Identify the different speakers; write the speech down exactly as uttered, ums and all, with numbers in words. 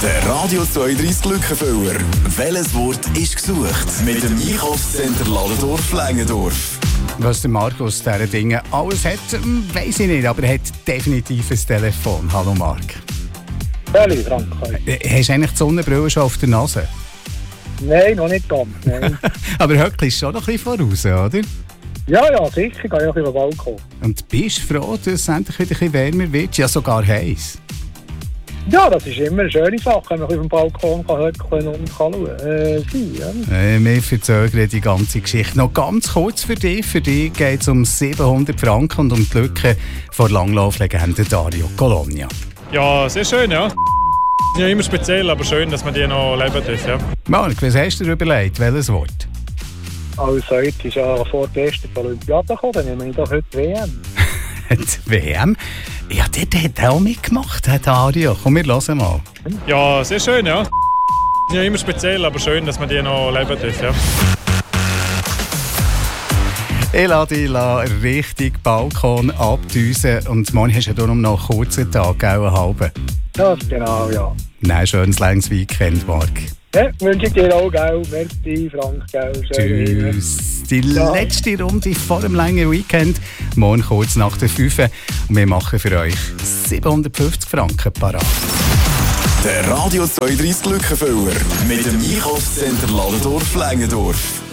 Speaker 1: Der Radio zweiunddreißig Glückenfüller. Welches Wort ist gesucht? Mit dem Einkaufscenter Ladendorf-Längendorf.
Speaker 2: Was der Marc aus diesen Dingen alles hat, weiss ich nicht, aber er hat definitiv ein Telefon. Hallo Marc.
Speaker 3: Hallo Frank.
Speaker 2: Hast du eigentlich die Sonnenbrille schon auf der Nase?
Speaker 3: Nein, noch nicht ganz. Nein.
Speaker 2: Aber heute ist schon noch ein bisschen voraus, oder?
Speaker 3: Ja, ja, sicher. Ich gehe ja auf den Balkon.
Speaker 2: Und bist du froh, dass es endlich wieder ein bisschen wärmer wird? Ja, sogar heiß.
Speaker 3: Ja, das ist immer eine schöne Sache, wenn man auf dem Balkon kann hören und kann schauen äh, sein, ja.
Speaker 2: Äh, wir verzögern die ganze Geschichte. Noch ganz kurz für dich. Für dich geht es um siebenhundert Franken und um die Lücke vor Langlauflegende Dario Colonia.
Speaker 4: Ja, sehr schön, ja. Ja, immer speziell, aber schön, dass man die noch leben darf, ja.
Speaker 2: Marc, was hast du dir überlegt? Welches Wort?
Speaker 3: Also, jetzt ist ja vor der ersten Olympiade gekommen, dann nehmen wir doch heute W M.
Speaker 2: Die W M? Ja, dort hat er auch mitgemacht, hat Dario. Komm, wir hören mal.
Speaker 4: Ja, sehr schön, ja. Ja, immer speziell, aber schön, dass man die noch leben darf, ja.
Speaker 2: Ich lade dich richtig Balkon abdüsen und morgen hast du ja darum noch einen kurzen Tag, auch einen halben.
Speaker 3: Das genau, ja.
Speaker 2: Nein, schönes langes Weekend, Marc.
Speaker 3: Ja, wünsche ich dir auch, gell. Merci, Frank, gell.
Speaker 2: Tschüss. Die
Speaker 3: ja.
Speaker 2: letzte Runde vor dem langen Weekend. Morgen kurz nach der fünf. Und wir machen für euch siebenhundertfünfzig Franken parat.
Speaker 1: Der Radio zweiunddreißig Glückenfüller. Mit dem Einkaufscenter Ladendorf-Längendorf.